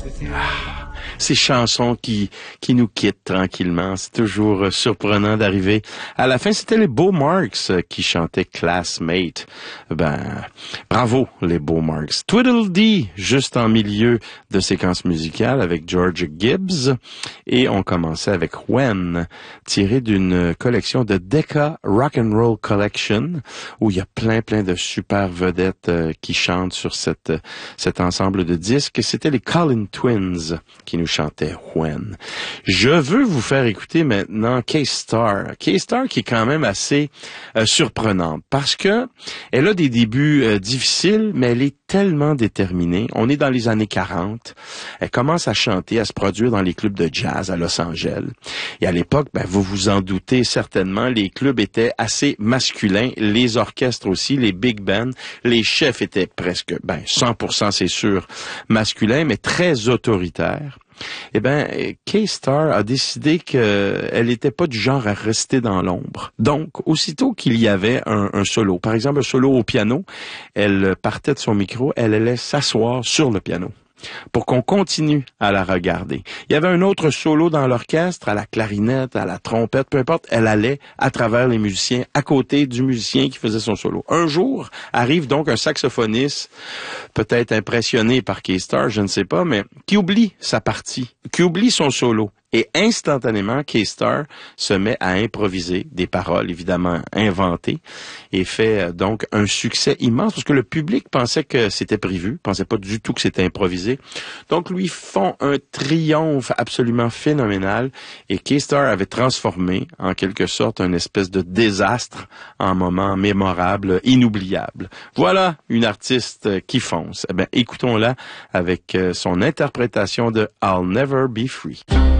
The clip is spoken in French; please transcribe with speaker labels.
Speaker 1: Ces chansons qui nous quittent tranquillement. C'est toujours surprenant d'arriver à la fin. C'était les Beau Marks qui chantaient Classmate. Bravo les Beau Marks. Tweedledee, juste en milieu de séquence musicale avec George Gibbs. Et on commençait avec When, tiré d'une collection de Decca Rock'n'Roll Collection, où il y a plein de super vedettes qui chantent sur cet ensemble de disques. C'était les Collin Twins qui nous chantait When. Je veux vous faire écouter maintenant K-Star. K-Star qui est quand même assez surprenante parce que elle a des débuts difficiles, mais elle est tellement déterminée. On est dans les années 40. Elle commence à chanter, à se produire dans les clubs de jazz à Los Angeles. Et à l'époque, vous vous en doutez certainement, les clubs étaient assez masculins, les orchestres aussi, les big bands, les chefs étaient presque, 100% c'est sûr, masculins, mais très autoritaires. K-Star a décidé qu'elle n'était pas du genre à rester dans l'ombre. Donc, aussitôt qu'il y avait un solo, par exemple un solo au piano, elle partait de son micro, elle allait s'asseoir sur le piano pour qu'on continue à la regarder. Il y avait un autre solo dans l'orchestre, à la clarinette, à la trompette, peu importe, elle allait à travers les musiciens, à côté du musicien qui faisait son solo. Un jour, arrive donc un saxophoniste, peut-être impressionné par K-Star, je ne sais pas, mais qui oublie sa partie, qui oublie son solo. Et instantanément, K-Star se met à improviser des paroles évidemment inventées et fait donc un succès immense parce que le public pensait que c'était prévu, pensait pas du tout que c'était improvisé. Donc lui font un triomphe absolument phénoménal et K-Star avait transformé en quelque sorte un espèce de désastre en moment mémorable, inoubliable. Voilà une artiste qui fonce. Écoutons-la avec son interprétation de I'll Never Be Free.